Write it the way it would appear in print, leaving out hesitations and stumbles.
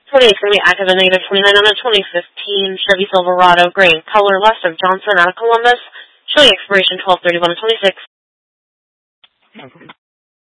28 is going to be active and negative 29 on a 2015 Chevy Silverado gray color west of Johnson out of Columbus, showing expiration 12/31/26.